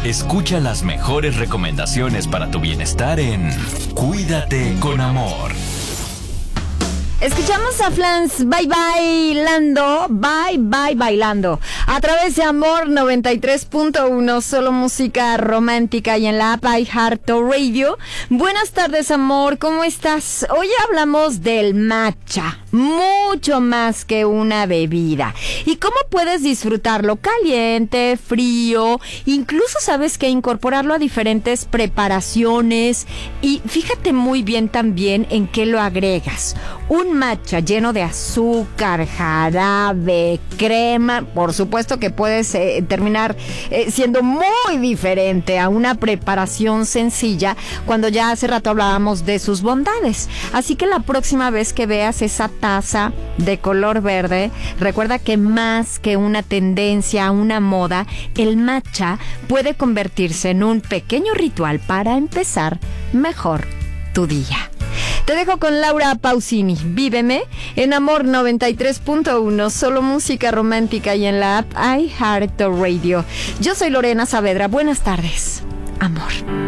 Escucha las mejores recomendaciones para tu bienestar en Cuídate con Amor. Escuchamos a Flans bailando a través de Amor 93.1, solo música romántica y en la app iHeartRadio. Buenas tardes, amor, ¿cómo estás? Hoy hablamos del matcha, mucho más que una bebida. ¿Y cómo puedes disfrutarlo? Caliente, frío, incluso sabes que incorporarlo a diferentes preparaciones. Y fíjate muy bien también en qué lo agregas. Un matcha lleno de azúcar, jarabe, crema, por supuesto que puedes terminar siendo muy diferente a una preparación sencilla cuando ya hace rato hablábamos de sus bondades. Así que la próxima vez que veas esa taza de color verde, recuerda que más que una tendencia, una moda, el matcha puede convertirse en un pequeño ritual para empezar mejor tu día. Te dejo con Laura Pausini, Víveme, en Amor 93.1, solo música romántica y en la app iHeartRadio. Yo soy Lorena Saavedra, buenas tardes, amor.